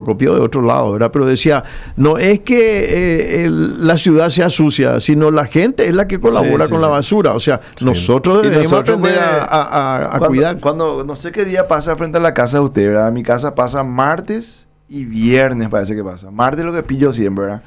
propio de otro lado, ¿verdad? Pero decía, no es que la ciudad sea sucia, sino la gente es la que colabora con la basura. O sea, nosotros debemos aprender a cuidar. Cuando, no sé qué día pasa frente a la casa de usted, ¿verdad? Mi casa pasa martes y viernes, parece que pasa. Martes lo que pillo siempre, ¿verdad?